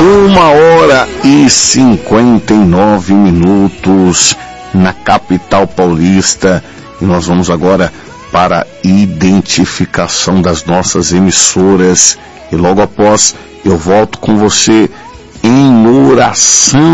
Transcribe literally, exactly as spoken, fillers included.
Uma hora e cinquenta e nove minutos na capital paulista. E nós vamos agora para a identificação das nossas emissoras. E logo após eu volto com você em oração.